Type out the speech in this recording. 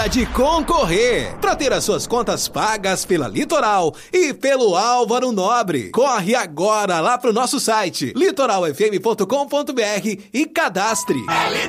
de concorrer para ter as suas contas pagas pela Litoral e pelo Álvaro Nobre. Corre agora lá pro nosso site litoralfm.com.br e cadastre.